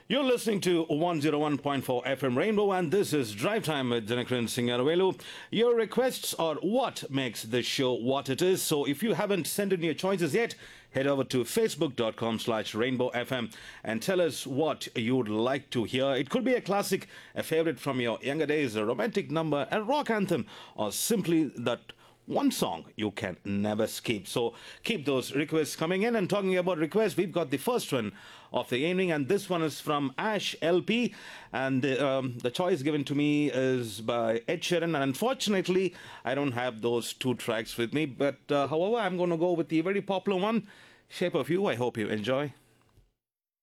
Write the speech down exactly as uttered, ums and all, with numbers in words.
You're listening to one oh one point four F M Rainbow, and this is Drive Time with Janakran Singaravelu. Your requests are what makes this show what it is. So if you haven't sent in your choices yet, head over to facebook.com slash rainbow FM and tell us what you'd like to hear. It could be a classic, a favorite from your younger days, a romantic number, a rock anthem, or simply that one song you can never skip. So keep those requests coming in. And talking about requests, we've got the first one of the evening, and this one is from Ash L P. And um, the choice given to me is by Ed Sheeran. And unfortunately, I don't have those two tracks with me. But uh, however, I'm going to go with the very popular one, Shape of You. I hope you enjoy.